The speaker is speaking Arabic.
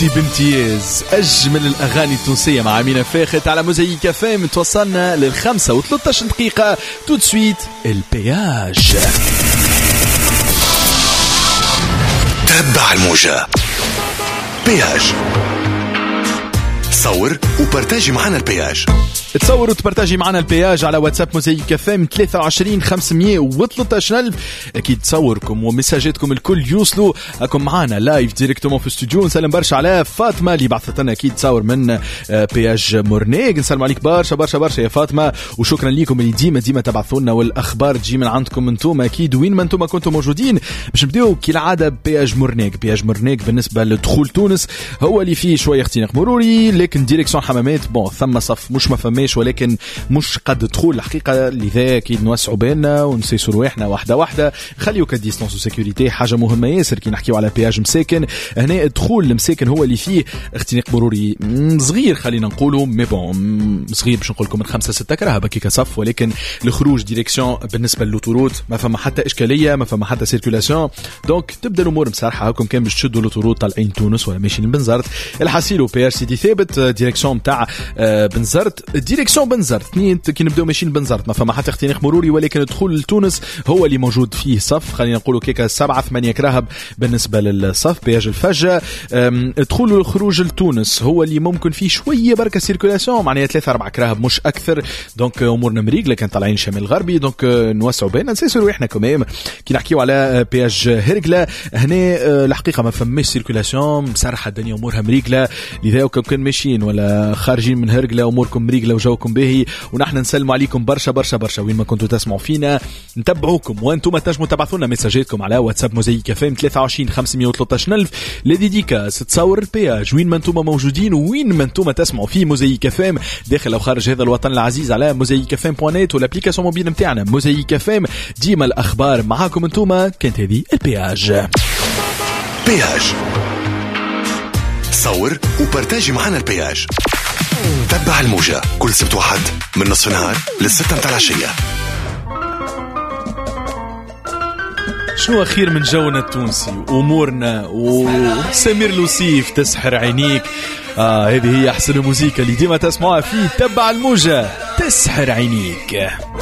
تونسي بامتياز، أجمل الأغاني التونسية مع أمينة فاخت على موزايك فام. توصلنا لل5 و13 دقيقة. تو سويت البياج. تبع الموجة بياج. صور وبرتاجي معنا البياج. تصور وتبرتاجي معنا البياج على واتساب موزايك فام 23 513 اكيد تصوركم ومساجاتكم الكل يوصلوا. اكم معنا لايف ديريكتومون في الاستوديو. نسلم برشا على فاطمه اللي بعثت لنا اكيد تصور من بياج مورنيك. نسلم عليك برشا برشا برشا يا فاطمه، وشكرا لكم اللي ديما تبعثوا لنا والاخبار تجي من عندكم انتم اكيد وين ما انتم كنتم موجودين. باش نبداو كالعاده بياج مورنيك. بياج مورنيك بالنسبه لدخول تونس هو اللي فيه شويه اختناق مروري، لكن ديريكسيون حمامات ثم صف مش ما فماش، ولكن مش قد دخول الحقيقه. لذا اكيد نوسعوا بالنا ونسيسوا رواحنا واحده خليو كديستانس وسيكوريتي، حاجه مهمه ياسر كي نحكيو على بياج مساكن. هنا الدخول المساكن هو اللي فيه اختناق مروري صغير خلينا نقولوا، مي بون صغير باش نقول لكم من 5-6 كراهبه كي كصف، ولكن الخروج ديريكسيون بالنسبه للوتوروت ما فما حتى اشكاليه، ما فما حتى سيركولاسيون. دونك تبدا الامور مسرحه. هاكم كان باش تشدوا لوتوروت طالعين تونس ولا ماشيين بنزرت، الحاسيلو بياج سيدي ثابت ديريكسيون تاع بنزرت. ديريكسيون بنزرت اثنين كي نبداو ماشيين بنزرت ما فما حتى اختناق مروري، ولكن الدخول لتونس هو اللي موجود فيه صف خلينا نقولوا كيكا 7-8 كراهب بالنسبه للصف بياج الفجه. الدخول والخروج لتونس هو اللي ممكن فيه شويه بركه سيركولاسيون، معناها 3-4 كراهب مش اكثر. دونك امورنا مريقله كان طالعين شمال غربي، دونك نوسعوا بالنا نسيسوا احنا كمان كي نحكيو على بياج هرقله. هنا الحقيقه ما فماش سيركولاسيون مسرحه، الدنيا امورها مريقله. لذا كان ماشيين ولا خارجين من هرقله اموركم مريقله وجوكم باهي، ونحن نسلم عليكم برشا برشا برشا وين ما كنتوا تسمعوا فينا. نتبعوكم وانتم تنجموا تبعثوا لنا مساجاتكم على واتساب موزايك فام 23 513 لديديكاس تصور البياج وين ما انتم موجودين وين ما انتم تسمعوا في موزايك فام داخل او خارج هذا الوطن العزيز على موزايك فام .net والابليكاسيون موبيل نتاعنا موزايك فام. ديما الاخبار معاكم انتم. كانت هذه البياج. بياج. صور وبرتاجي معنا البياج. تبع الموجة كل سبت واحد من نصف النهار لل6 متاع العشية. شنو أخير من جونا التونسي أمورنا وسمير لوسيف تسحر عينيك. هذه هي أحسن الموسيقى اللي ديما تسمعها في تبع الموجة، تسحر عينيك.